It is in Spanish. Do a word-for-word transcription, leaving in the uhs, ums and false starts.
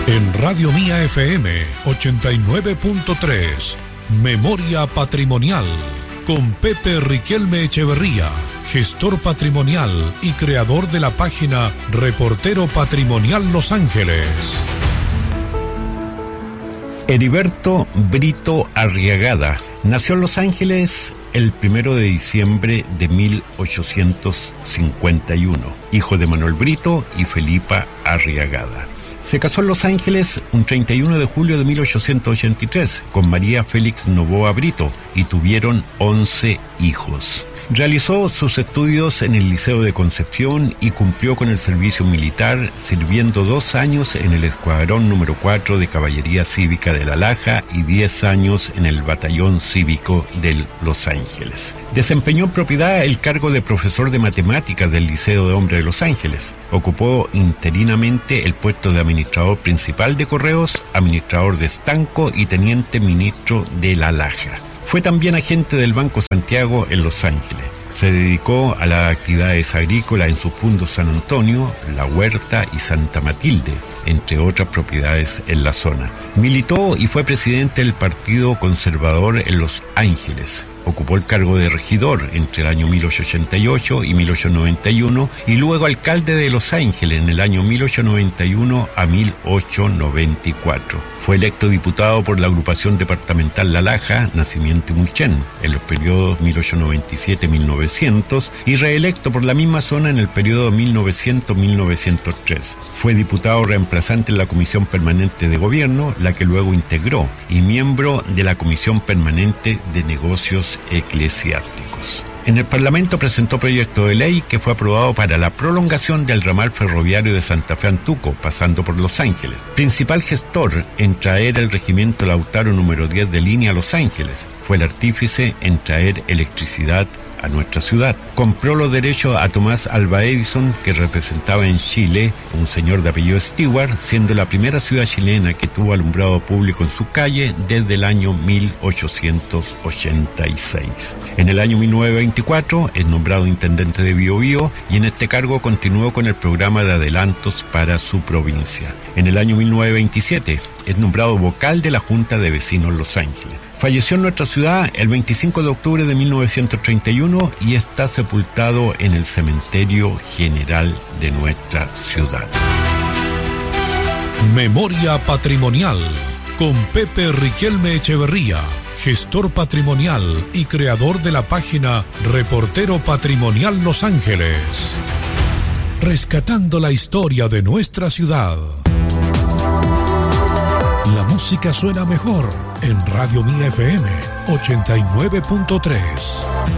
En Radio Mía F M ochenta y nueve punto tres, Memoria Patrimonial, con Pepe Riquelme Echeverría, gestor patrimonial y creador de la página Reportero Patrimonial Los Ángeles. Heriberto Brito Arriagada nació en Los Ángeles el primero de diciembre de mil ochocientos cincuenta y uno, hijo de Manuel Brito y Felipa Arriagada. Se casó en Los Ángeles un treinta y uno de julio de mil ochocientos ochenta y tres con María Félix Novoa Brito y tuvieron once hijos. Realizó sus estudios en el Liceo de Concepción y cumplió con el servicio militar, sirviendo dos años en el Escuadrón número cuatro de Caballería Cívica de La Laja y diez años en el Batallón Cívico de Los Ángeles. Desempeñó en propiedad el cargo de profesor de matemáticas del Liceo de Hombres de Los Ángeles. Ocupó interinamente el puesto de administrador principal de Correos, administrador de estanco y teniente ministro de La Laja. Fue también agente del Banco Santiago en Los Ángeles. Se dedicó a las actividades agrícolas en sus fundos San Antonio, La Huerta y Santa Matilde, entre otras propiedades en la zona. Militó y fue presidente del Partido Conservador en Los Ángeles. Ocupó el cargo de regidor entre el año mil ochocientos ochenta y ocho y mil ochocientos noventa y uno y luego alcalde de Los Ángeles en el año mil ochocientos noventa y uno a mil ochocientos noventa y cuatro. Fue electo diputado por la agrupación departamental La Laja, Nacimiento y Mulchen en los periodos mil ochocientos noventa y siete a mil novecientos y reelecto por la misma zona en el periodo mil novecientos a mil novecientos tres. Fue diputado reemplazante en la Comisión Permanente de Gobierno, la que luego integró, y miembro de la Comisión Permanente de Negocios Eclesiásticos. En el Parlamento presentó proyecto de ley que fue aprobado para la prolongación del ramal ferroviario de Santa Fe a Antuco, pasando por Los Ángeles. Principal gestor en traer el regimiento Lautaro número diez de línea a Los Ángeles. Fue el artífice en traer electricidad a nuestra ciudad. Compró los derechos a Tomás Alva Edison, que representaba en Chile un señor de apellido Stewart, siendo la primera ciudad chilena que tuvo alumbrado público en su calle desde el año mil ochocientos ochenta y seis. En el año mil novecientos veinticuatro es nombrado intendente de Biobío y en este cargo continuó con el programa de adelantos para su provincia. En el año mil novecientos veintisiete es nombrado vocal de la Junta de Vecinos Los Ángeles. Falleció en nuestra ciudad el veinticinco de octubre de mil novecientos treinta y uno y está sepultado en el Cementerio General de nuestra ciudad. Memoria Patrimonial, con Pepe Riquelme Echeverría, gestor patrimonial y creador de la página Reportero Patrimonial Los Ángeles. Rescatando la historia de nuestra ciudad. La música suena mejor en Radio Mía F M ochenta y nueve punto tres.